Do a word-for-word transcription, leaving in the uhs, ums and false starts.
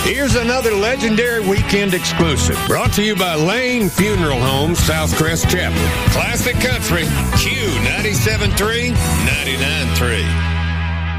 Here's another legendary weekend exclusive. Brought to you by Lane Funeral Home, Southcrest Chapel. Classic Country, Q ninety-seven point three, ninety-nine point three.